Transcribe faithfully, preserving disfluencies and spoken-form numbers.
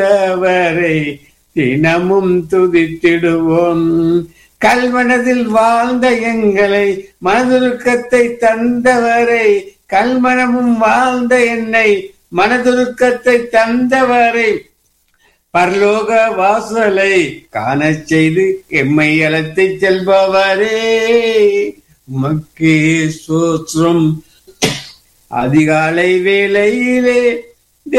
அவரை தினமும் துதித்திடுவோம். கல்மனதில் வாழ்ந்த எங்களை, மனதுருக்கத்தை தந்தவரை, கல்மனமும் வாழ்ந்த என்னை, மனதுருக்கத்தை தந்தவரை, பரலோக வாசலை காணச் செய்து எம்மை அழைத்து செல்பவரே, உமக்கே ஸ்தோத்திரம். அதிகாலை வேளையிலே